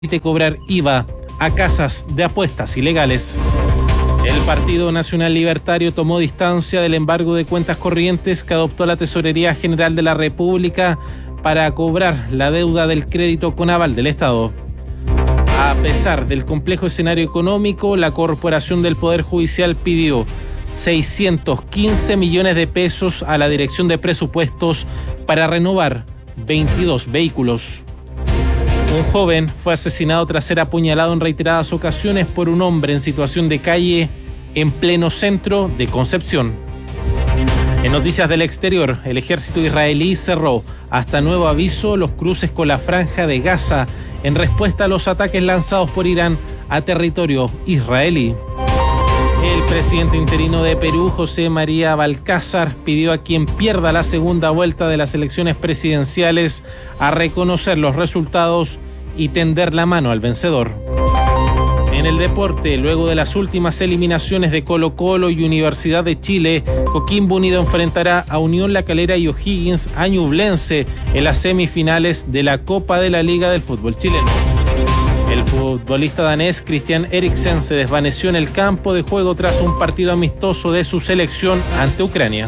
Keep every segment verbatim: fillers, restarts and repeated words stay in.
permite cobrar I V A a casas de apuestas ilegales. El Partido Nacional Libertario tomó distancia del embargo de cuentas corrientes que adoptó la Tesorería General de la República para cobrar la deuda del crédito con aval del Estado. A pesar del complejo escenario económico, la Corporación del Poder Judicial pidió seiscientos quince millones de pesos a la Dirección de Presupuestos para renovar veintidós vehículos. Un joven fue asesinado tras ser apuñalado en reiteradas ocasiones por un hombre en situación de calle en pleno centro de Concepción. En noticias del exterior, el ejército israelí cerró hasta nuevo aviso los cruces con la Franja de Gaza en respuesta a los ataques lanzados por Irán a territorio israelí. El presidente interino de Perú, José María Balcázar, pidió a quien pierda la segunda vuelta de las elecciones presidenciales a reconocer los resultados y tender la mano al vencedor. En el deporte, luego de las últimas eliminaciones de Colo-Colo y Universidad de Chile, Coquimbo Unido enfrentará a Unión La Calera y O'Higgins a Ñublense en las semifinales de la Copa de la Liga del Fútbol Chileno. El futbolista danés Christian Eriksen se desvaneció en el campo de juego tras un partido amistoso de su selección ante Ucrania.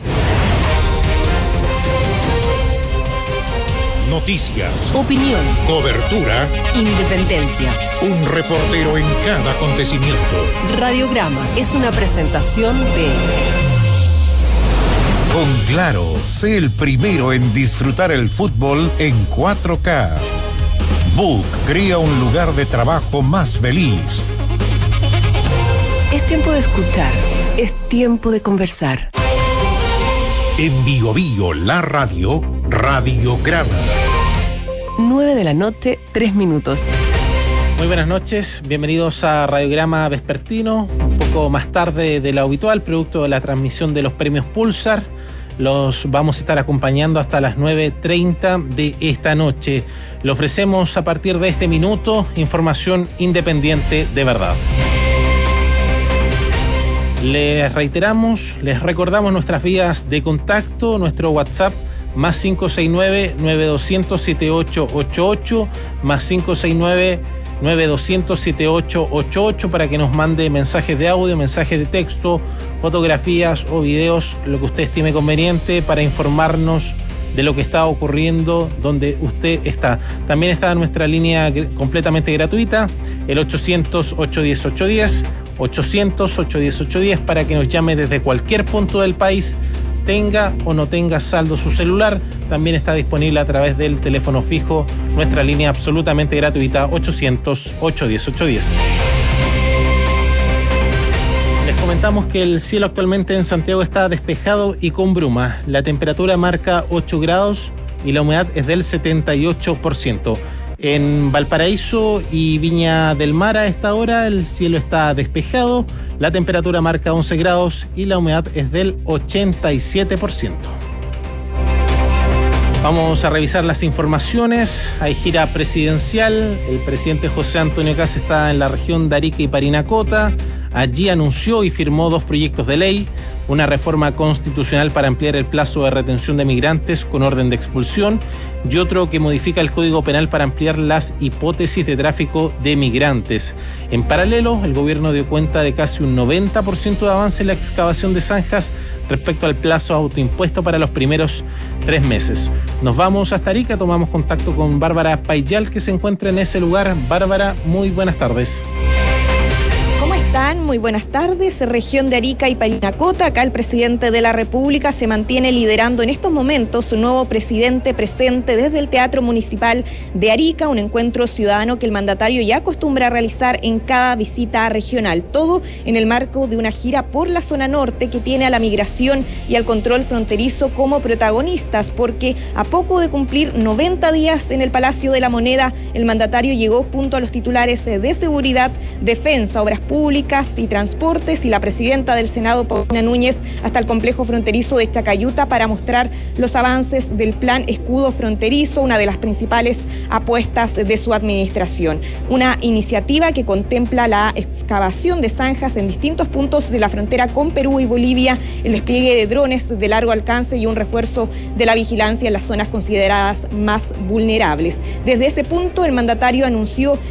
Noticias, opinión, cobertura, independencia. Un reportero en cada acontecimiento. Radiograma es una presentación de... Con Claro, sé el primero en disfrutar el fútbol en cuatro K. Book crea un lugar de trabajo más feliz. Es tiempo de escuchar, es tiempo de conversar. En Bio Bio, la radio, Radiograma. nueve de la noche, tres minutos. Muy buenas noches, bienvenidos a Radiograma Vespertino, un poco más tarde de lo habitual, producto de la transmisión de los premios Pulsar. Los vamos a estar acompañando hasta las nueve treinta de esta noche. Le ofrecemos a partir de este minuto información independiente de verdad. Les reiteramos, les recordamos nuestras vías de contacto, nuestro WhatsApp más cinco seis nueve, nueve dos cero cero, siete ocho ocho ocho, más cinco seis nueve, nueve dos cero cero, siete ocho ocho ocho para que nos mande mensajes de audio, mensajes de texto, fotografías o videos, lo que usted estime conveniente para informarnos de lo que está ocurriendo donde usted está. También está nuestra línea completamente gratuita, el ochocientos, ochocientos diez, ochocientos diez, ochocientos, ochocientos diez, ochocientos diez para que nos llame desde cualquier punto del país, tenga o no tenga saldo su celular. También está disponible a través del teléfono fijo, nuestra línea absolutamente gratuita, ochocientos, ochocientos diez, ochocientos diez. Les comentamos que el cielo actualmente en Santiago está despejado y con bruma. La temperatura marca ocho grados y la humedad es del setenta y ocho por ciento. En Valparaíso y Viña del Mar a esta hora el cielo está despejado, la temperatura marca once grados y la humedad es del ochenta y siete por ciento. Vamos a revisar las informaciones. Hay gira presidencial. El presidente José Antonio Kast está en la región de Arica y Parinacota. Allí anunció y firmó dos proyectos de ley, una reforma constitucional para ampliar el plazo de retención de migrantes con orden de expulsión y otro que modifica el Código Penal para ampliar las hipótesis de tráfico de migrantes. En paralelo, el gobierno dio cuenta de casi un noventa por ciento de avance en la excavación de zanjas respecto al plazo autoimpuesto para los primeros tres meses. Nos vamos hasta Arica, tomamos contacto con Bárbara Payal, que se encuentra en ese lugar. Bárbara, muy buenas tardes. Muy buenas tardes. Región de Arica y Parinacota. Acá el presidente de la República se mantiene liderando en estos momentos su nuevo presidente presente desde el Teatro Municipal de Arica, un encuentro ciudadano que el mandatario ya acostumbra a realizar en cada visita regional. Todo en el marco de una gira por la zona norte que tiene a la migración y al control fronterizo como protagonistas, porque a poco de cumplir noventa días en el Palacio de la Moneda, el mandatario llegó junto a los titulares de seguridad, defensa, obras públicas Públicas y Transportes y la presidenta del Senado, Paulina Núñez, hasta el complejo fronterizo de Chacayuta para mostrar los avances del plan Escudo Fronterizo, una de las principales apuestas de su administración. Una iniciativa que contempla la excavación de zanjas en distintos puntos de la frontera con Perú y Bolivia, el despliegue de drones de largo alcance y un refuerzo de la vigilancia en las zonas consideradas más vulnerables. Desde ese punto, el mandatario anunció